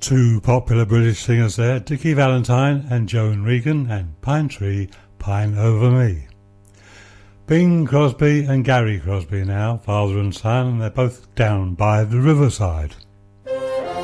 Two popular British singers there, Dickie Valentine and Joan Regan, and Pine Tree, Pine Over Me. Bing Crosby and Gary Crosby now, father and son, and they're both down by the riverside.